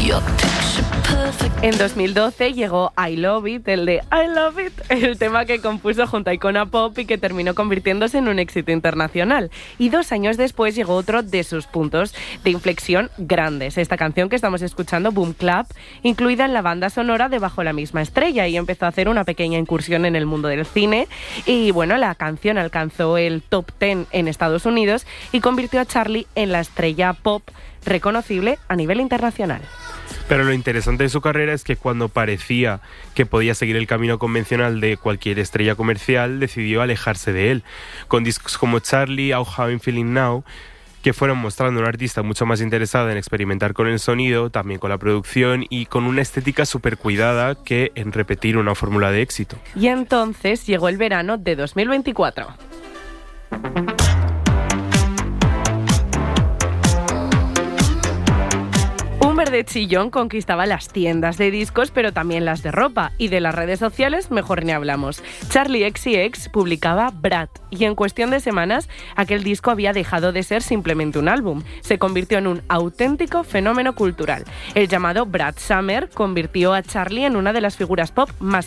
En 2012 llegó I Love It, el de I Love It, el tema que compuso junto a Icona Pop y que terminó convirtiéndose en un éxito internacional. Y 2 años después llegó otro de sus puntos de inflexión grandes. Esta canción que estamos escuchando, Boom Clap, incluida en la banda sonora de Bajo la misma estrella, y empezó a hacer una pequeña incursión en el mundo del cine. Y bueno, la canción alcanzó el top 10 en Estados Unidos y convirtió a Charlie en la estrella pop reconocible a nivel internacional. Pero lo interesante de su carrera es que cuando parecía que podía seguir el camino convencional de cualquier estrella comercial, decidió alejarse de él. Con discos como Charlie, How I'm Feeling Now, que fueron mostrando a una artista mucho más interesada en experimentar con el sonido, también con la producción y con una estética súper cuidada que en repetir una fórmula de éxito. Y entonces llegó el verano de 2024. Un verde chillón conquistaba las tiendas de discos, pero también las de ropa, y de las redes sociales mejor ni hablamos. Charli XCX publicaba Brat, y en cuestión de semanas aquel disco había dejado de ser simplemente un álbum. Se convirtió en un auténtico fenómeno cultural. El llamado Brat Summer convirtió a Charli en una de las figuras pop más